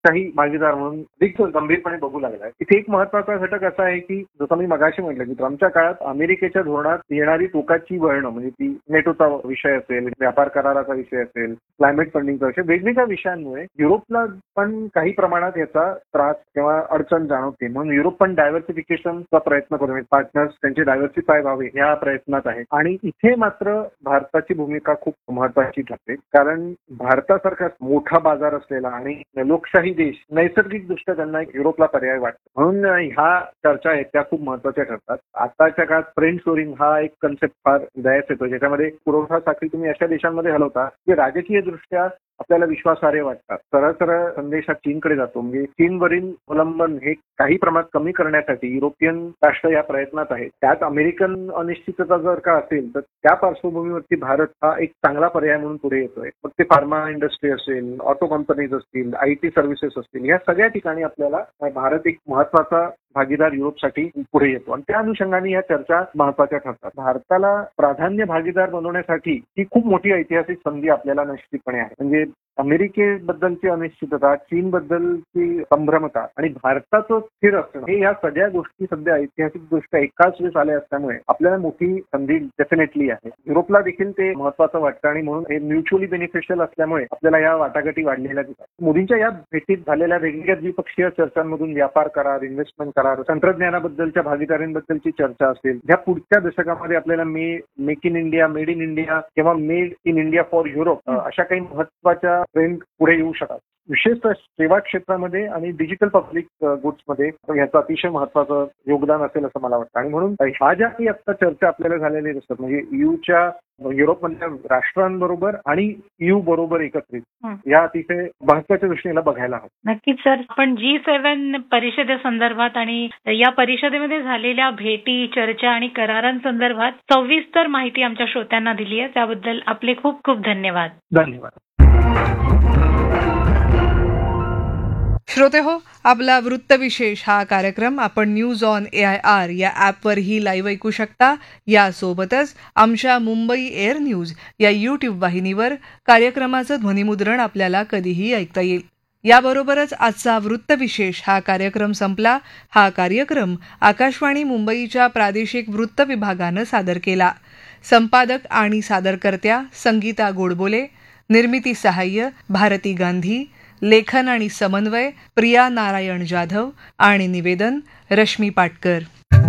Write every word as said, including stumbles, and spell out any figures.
लोकशाही भागीदार म्हणून अधिक गंभीरपणे बघू लागला आहे. इथे एक महत्वाचा घटक असा आहे की जसं मी मगाशी म्हटलं की ट्रम्पच्या काळात अमेरिकेच्या धोरणात येणारी टोकाची वळणं म्हणजे ती नेटोचा विषय असेल, व्यापार कराराचा विषय असेल, क्लायमेट फंडिंगचा विषय, वेगवेगळ्या विषयांमुळे युरोपला पण काही प्रमाणात याचा त्रास किंवा अडचण जाणवते. म्हणून युरोप पण डायव्हर्सिफिकेशनचा प्रयत्न करतो, पार्टनर्स त्यांचे डायव्हर्सिफाय व्हावे या प्रयत्नात आहे. आणि इथे मात्र भारताची भूमिका खूप महत्वाची ठरते, कारण भारतासारखा मोठा बाजार असलेला आणि लोकशाही देश नैसर्गिक दृष्ट्या त्यांना एक युरोपला पर्याय वाटतो. म्हणून ह्या चर्चा आहेत त्या खूप महत्वाच्या ठरतात. आताच्या काळात फ्रेंड शोरिंग हा एक कन्सेप्ट फार दयास येतो, ज्याच्यामध्ये पुरवठा साखळी तुम्ही अशा देशांमध्ये हलवता जे राजकीय दृष्ट्या आपल्याला विश्वासार्ह वाटतात. सरळ सरळ संदेश हा चीनकडे जातो. म्हणजे चीनवरील अवलंबन हे काही प्रमाणात कमी करण्यासाठी युरोपियन राष्ट्र या प्रयत्नात आहेत. त्यात अमेरिकन अनिश्चितता जर का असेल तर त्या पार्श्वभूमीवरती भारत हा एक चांगला पर्याय म्हणून पुढे येतोय. मग ते फार्मा इंडस्ट्री असेल, ऑटो कंपनीज असतील, आय टी सर्व्हिसेस असतील, या सगळ्या ठिकाणी आपल्याला भारत एक महत्वाचा भागीदार युरोपसाठी पुढे येतो आणि त्या अनुषंगाने या चर्चा महत्वाच्या ठरतात. भारताला प्राधान्य भागीदार बनवण्यासाठी ही खूप मोठी ऐतिहासिक संधी आपल्याला निश्चितपणे आहे. म्हणजे अमेरिकेबद्दलची अनिश्चितता, चीनबद्दलची संभ्रमता आणि भारताचं स्थिर असणं हे या सगळ्या गोष्टी सध्या ऐतिहासिक दृष्ट्या एकाच वेळेस आल्या असल्यामुळे आपल्याला मोठी संधी डेफिनेटली आहे. युरोपला देखील ते महत्वाचं वाटतं आणि म्हणून हे म्युच्युअली बेनिफिशियल असल्यामुळे आपल्याला या वाटाघाटी वाढलेल्या दिसतात. मोदींच्या या भेटीत झालेल्या वेगवेगळ्या द्विपक्षीय चर्चांमधून व्यापार करार, इन्व्हेस्टमेंट करार, तंत्रज्ञानाबद्दलच्या भागीदारींबद्दलची चर्चा असेल, ह्या पुढच्या दशकामध्ये आपल्याला may make in India, made in India किंवा made in India for Europe अशा काही महत्वाच्या ट्रेंड पुढे येऊ शकतात. विशेषतः सेवा क्षेत्रामध्ये आणि डिजिटल पब्लिक गुड्समध्ये याचं अतिशय महत्वाचं योगदान असेल असं मला वाटतं. आणि म्हणून ह्या ज्या काही आता चर्चा आपल्याला झालेल्या दिसतात म्हणजे यूच्या युरोपमधल्या राष्ट्रांबरोबर आणि यू बरोबर एकत्रित या अतिशय महत्वाच्या दृष्टीने बघायला हवं. नक्कीच सर, आपण जी सेव्हन परिषदेसंदर्भात आणि या परिषदेमध्ये झालेल्या भेटी, चर्चा आणि करारांसंदर्भात सविस्तर माहिती आमच्या श्रोत्यांना दिली आहे, त्याबद्दल आपले खूप खूप धन्यवाद. धन्यवाद. श्रोते हो, आपला वृत्तविशेष हा कार्यक्रम आपण news on A I R या ॲपवरही लाईव्ह ऐकू शकता. यासोबतच आमच्या मुंबई एअर न्यूज या यूट्यूब वाहिनीवर कार्यक्रमाचं ध्वनिमुद्रण आपल्याला कधीही ऐकता येईल. याबरोबरच आजचा वृत्तविशेष हा कार्यक्रम संपला. हा कार्यक्रम आकाशवाणी मुंबईच्या प्रादेशिक वृत्त विभागानं सादर केला. संपादक आणि सादरकर्त्या संगीता गोडबोले, निर्मिती सहाय्य भारती गांधी, लेखन आणि समन्वय प्रिया नारायण जाधव आणि निवेदन रश्मी पाटकर.